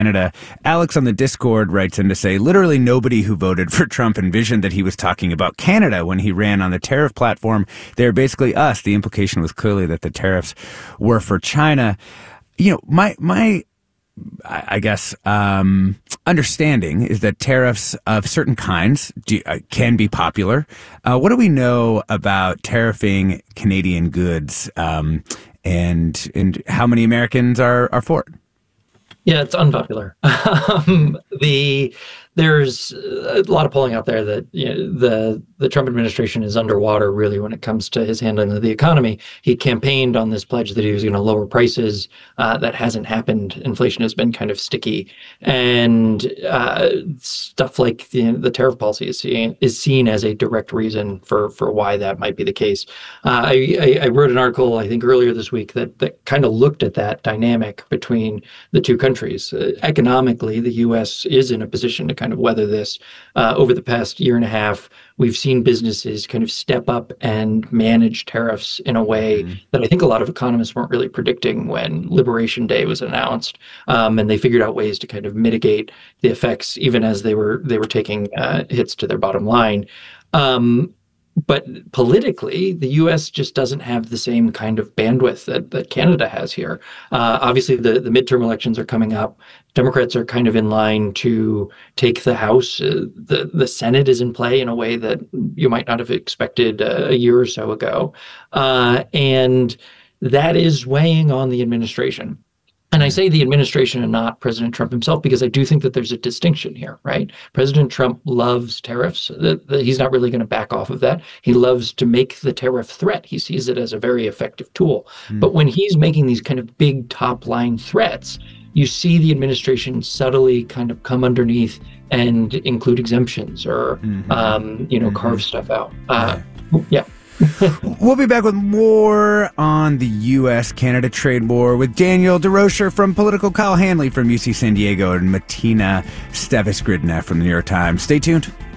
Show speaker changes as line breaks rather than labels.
Canada. Alex on the Discord writes in to say, literally nobody who voted for Trump envisioned that he was talking about Canada when he ran on the tariff platform. They're basically us. The implication was clearly that the tariffs were for China. You know, my I guess, understanding is that tariffs of certain kinds can be popular. What do we know about tariffing Canadian goods, and how many Americans are for it?
Yeah, it's unpopular. There's a lot of polling out there that the Trump administration is underwater really when it comes to his handling of the economy. He campaigned on this pledge that he was going to lower prices. That hasn't happened. Inflation has been kind of sticky, and stuff like the tariff policy is seen as a direct reason for why that might be the case. I wrote an article, I think earlier this week, that kind of looked at that dynamic between the two countries. Economically, the U.S. is in a position to kind of weather this. Over the past year and a half, we've seen businesses kind of step up and manage tariffs in a way that I think a lot of economists weren't really predicting when Liberation Day was announced, and they figured out ways to kind of mitigate the effects even as they were taking hits to their bottom line. But politically, the U.S. just doesn't have the same kind of bandwidth that Canada has here. Obviously, the midterm elections are coming up. Democrats are kind of in line to take the House. The Senate is in play in a way that you might not have expected a year or so ago. And that is weighing on the administration. And I say the administration and not President Trump himself because I do think that there's a distinction here, right? President Trump loves tariffs. He's not really going to back off of that. He loves to make the tariff threat. He sees it as a very effective tool. But when he's making these kind of big top line threats, you see the administration subtly kind of come underneath and include exemptions or, carve stuff out. Yeah.
We'll be back with more on the U.S.-Canada trade war with Daniel DeRocher from Political, Kyle Hanley from UC San Diego, and Martina Stavis-Gridna from the New York Times. Stay tuned.